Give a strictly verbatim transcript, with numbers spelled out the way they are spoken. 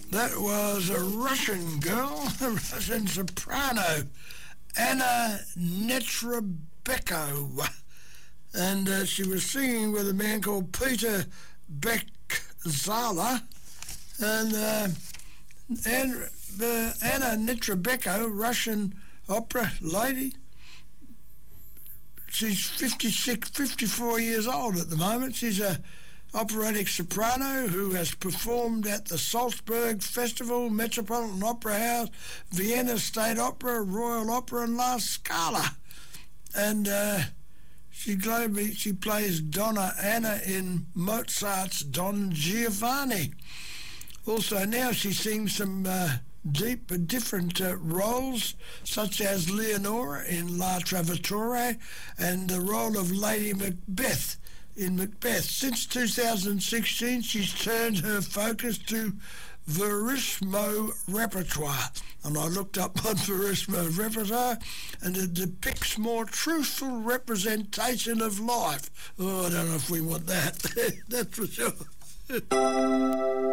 That was a Russian girl, a Russian soprano, Anna Netrebko. And uh, she was singing with a man called Peter Beck-Zala. And, uh, and uh, Anna Netrebko, Russian opera lady, she's fifty-six, fifty-four years old at the moment. She's a operatic soprano who has performed at the Salzburg Festival, Metropolitan Opera House, Vienna State Opera, Royal Opera and La Scala. And uh, she globally, she plays Donna Anna in Mozart's Don Giovanni. Also now she sings some uh, deep but different uh, roles, such as Leonora in La Traviatore and the role of Lady Macbeth in Macbeth. Since two thousand sixteen, she's turned her focus to Verismo repertoire. And I looked up on Verismo repertoire, and it depicts more truthful representation of life. Oh, I don't know if we want that. That's for sure.